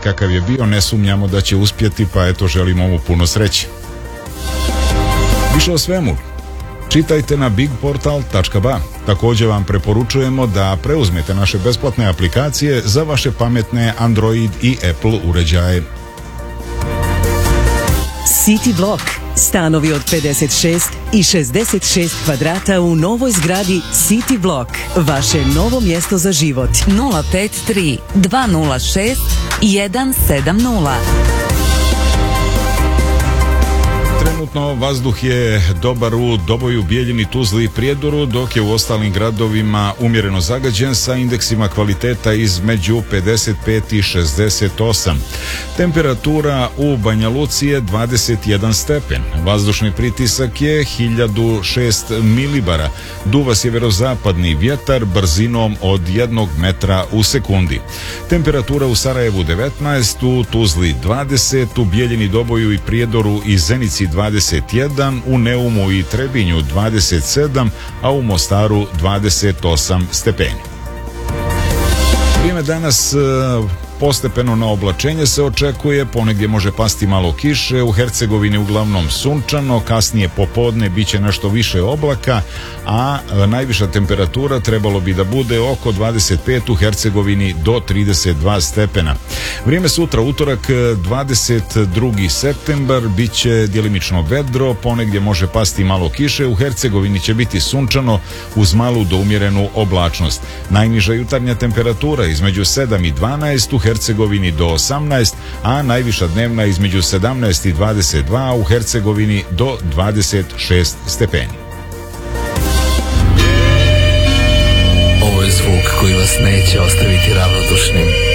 kakav je bio, ne sumnjamo da će uspjeti, pa eto, želimo mu puno sreće. Više o svemu čitajte na bigportal.ba. Također vam preporučujemo da preuzmete naše besplatne aplikacije za vaše pametne Android i Apple uređaje. City Block. Stanovi od 56 i 66 kvadrata u novoj zgradi City Block. Vaše novo mjesto za život. 053 206 170. Trenutno vazduh je dobar u Doboju, Bijeljini, Tuzli i Prijedoru, dok je u ostalim gradovima umjereno zagađen sa indeksima kvaliteta između 55 i 68. Temperatura u Banja Luci je 21 stepen. Vazdušni pritisak je 1006 milibara. Duva sjeverozapadni vjetar brzinom od 1 metra u sekundi. Temperatura u Sarajevu 19, u Tuzli 20, u Bijeljini, Doboju i Prijedoru i Zenici 21, u Neumu i Trebinju 27, a u Mostaru 28 stepeni. Vrijeme danas postepeno na oblačenje se očekuje, ponegdje može pasti malo kiše, u Hercegovini uglavnom sunčano, kasnije popodne bit će nešto više oblaka, a najviša temperatura trebalo bi da bude oko 25 u Hercegovini do 32 stepena. Vrijeme sutra, utorak 22. septembar, bit će djelimično vedro, ponegdje može pasti malo kiše, u Hercegovini će biti sunčano uz malu do umjerenu oblačnost. Najniža jutarnja temperatura između 7 i 12, u Hercegovini do 18, a najviša dnevna između 17 i 22, u Hercegovini do 26 stepeni. Ovo je zvuk koji vas neće ostaviti ravnodušnim.